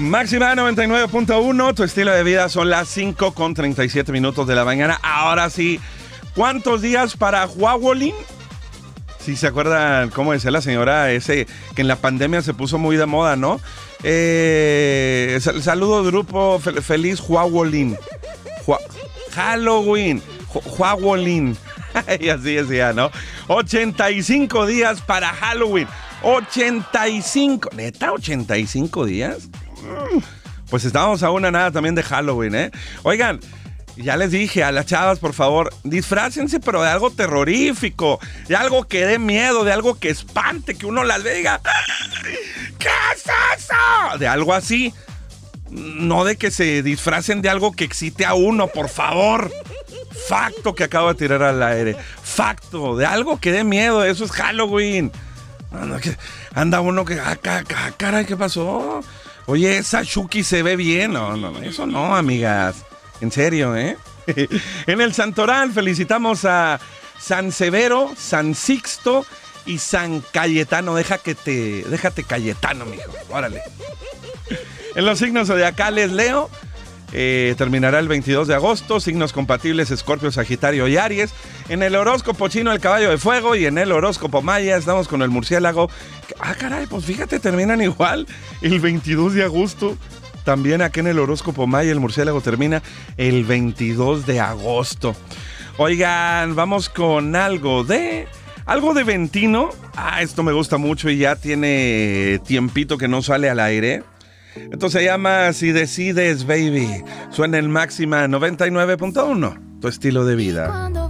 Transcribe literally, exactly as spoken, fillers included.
Máxima noventa y nueve punto uno, tu estilo de vida. Son las cinco con treinta y siete minutos de la mañana. Ahora sí, ¿cuántos días para Huawolin? Si se acuerdan cómo decía la señora ese que en la pandemia se puso muy de moda, ¿no? Eh, sal- saludo grupo fel- feliz Huawolin. Hua- Halloween. Ju- Huawolin. Y así decía, ¿no? ochenta y cinco días para Halloween. ochenta y cinco. ¿Neta? ¿ochenta y cinco días? Mm, Pues estábamos a una nada también de Halloween, ¿eh? Oigan, ya les dije a las chavas, por favor, disfrácense, pero de algo terrorífico, de algo que dé miedo, de algo que espante, que uno las ve y diga, "¡Ay! ¿Qué es eso?" De algo así. No de que se disfracen de algo que excite a uno, por favor. Facto que acabo de tirar al aire. Facto, de algo que dé miedo, eso es Halloween. No, no, que anda uno que, ah, ca- ca- caray, ¿qué pasó? Oye, esa Chucky se ve bien. No, no, eso no, amigas. En serio, ¿eh? En el Santoral felicitamos a San Severo, San Sixto y San Cayetano. Deja que te, déjate Cayetano, mijo. Órale. En los signos zodiacales, Leo, eh, terminará el veintidós de agosto. Signos compatibles, Escorpio, Sagitario y Aries. En el horóscopo chino, el caballo de fuego. Y en el horóscopo maya, estamos con el murciélago. Ah, caray, pues fíjate, terminan igual el veintidós de agosto. También aquí en el horóscopo maya, el murciélago termina el veintidós de agosto. Oigan, vamos con algo de... Algo de Ventino. Ah, esto me gusta mucho y ya tiene tiempito que no sale al aire. Entonces se llama Si Decides, Baby. Suena en Máxima noventa y nueve punto uno. Tu estilo de vida. Cuando